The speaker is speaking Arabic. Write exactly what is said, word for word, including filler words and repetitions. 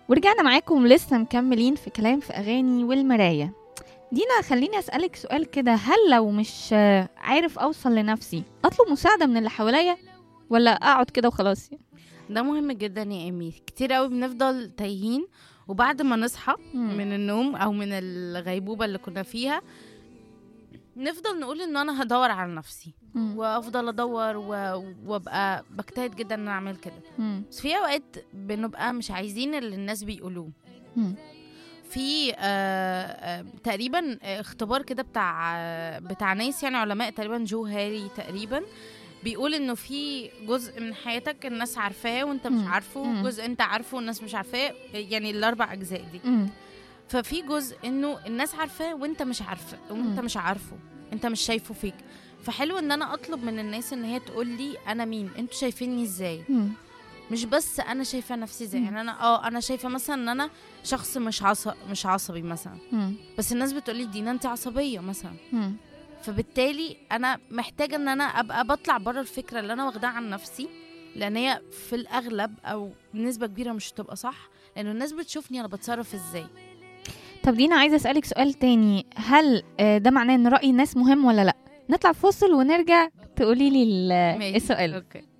ورجعنا معاكم لسه مكملين في كلام في أغاني والمراية. دينا، خليني أسألك سؤال كده، هل لو مش آه، عارف أوصل لنفسي أطلب مساعدة من اللي حواليا ولا أقعد كده وخلاص؟ ده مهم جدا يا ايمي. كتير قوي بنفضل تايهين، وبعد ما نصحى مم. من النوم او من الغيبوبة اللي كنا فيها نفضل نقول ان انا هدور على نفسي، مم. وافضل ادور و- وابقى بجتهد جدا ان أنا اعمل كده. مم. بس في اوقات بنبقى مش عايزين اللي الناس بيقولوه. مم. في آه آه تقريبا اختبار كده بتاع آه بتاع ناس يعني علماء، تقريبا جو هاري تقريبا، بيقول انه في جزء من حياتك الناس عارفاه وانت مش مم. عارفه، مم. جزء انت عارفه والناس مش عارفاه، يعني الاربع اجزاء دي. مم. ففي جزء انه الناس عارفاه وانت مش عارفه وانت مم. مش عارفه، انت مش شايفه فيك. فحلو ان انا اطلب من الناس ان هي تقول لي انا مين، انتوا شايفيني ازاي، مم. مش بس انا شايفه نفسي ازاي. مم. يعني انا اه انا شايفه مثلا ان انا شخص مش عصب مش عصبي مثلا، مم. بس الناس بتقول لي دينا انت عصبيه مثلا. مم. فبالتالي انا محتاجه ان انا ابقى بطلع بره الفكره اللي انا واخداها عن نفسي، لان هي في الاغلب او بنسبه كبيره مش هتبقى صح، لان الناس بتشوفني انا بتصرف ازاي. طب دينا، عايزة أسألك سؤال تاني، هل آه، ده معناه إن رأي الناس مهم ولا لأ؟ نطلع فاصل ونرجع تقولي لي ماشي. السؤال. اوكي.